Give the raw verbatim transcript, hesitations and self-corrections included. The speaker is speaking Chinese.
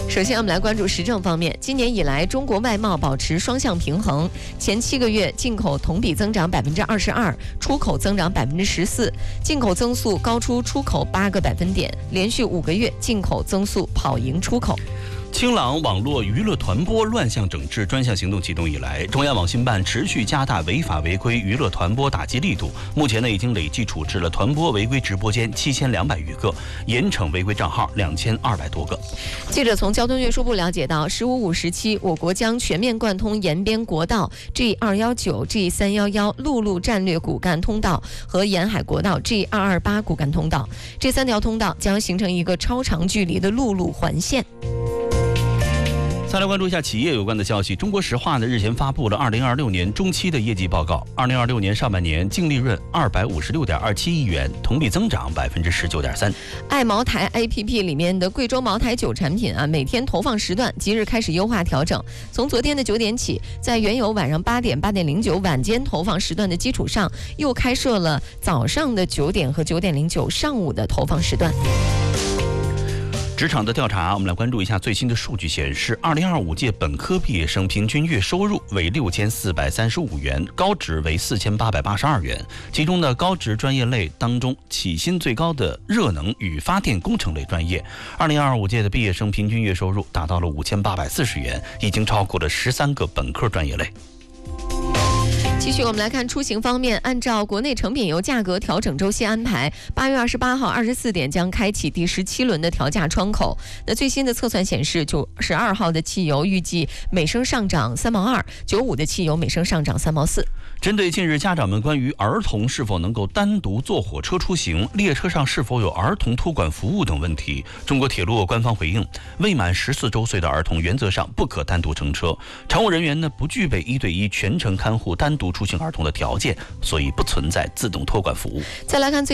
首先，我们来关注时政方面。今年以来，中国外贸保持双向平衡，前七个月进口同比增长百分之二十二，出口增长百分之十四，进口增速高出出口八个百分点，连续五个月进口增速跑赢出口。 清朗网络娱乐团播乱象整治专项行动启动以来，中央网信办持续加大违法违规娱乐团播打击力度。目前呢，已经累计处置了团播违规直播间七千两百余个，严惩违规账号两千二百多个。 记者从交通运输部了解到，十五五时期，我国将全面贯通沿边国道 G 二一九、G 三一一陆路战略骨干通道和沿海国道 G 二二八骨干通道，这三条通道将形成一个超长距离的陆路环线。 再来关注一下企业有关的消息。中国石化呢日前发布了二零二六年中期的业绩报告。二零二六年上半年净利润二百五十六点二七亿元，同比增长百分之十九点三。 爱茅台 A P P 里面的贵州茅台酒产品啊，每天投放时段即日开始优化调整。从昨天的九点起，在原有晚上八点、八点零九晚间投放时段的基础上，又开设了早上的九点和九点零九上午的投放时段。 职场的调查，我们来关注一下最新的数据显示，二零二五届本科毕业生平均月收入为六千四百三十五元，高职为四千八百八十二元。其中的高职专业类当中，起薪最高的热能与发电工程类专业，二零二五届的毕业生平均月收入达到了五千八百四十元，已经超过了十三个本科专业类。 继续，我们来看出行方面。按照国内成品油价格调整周期安排，八月二十八号二十四点将开启第十七轮的调价窗口。那最新的测算显示，九十二号的汽油预计每升上涨三毛二，九五的汽油每升上涨三毛四。 针对近日家长们关于儿童是否能够单独坐火车出行、列车上是否有儿童托管服务等问题，中国铁路官方回应，未满十四周岁的儿童原则上不可单独乘车，乘务人员呢不具备一对一全程看护单独出行儿童的条件，所以不存在自动托管服务。 再来看最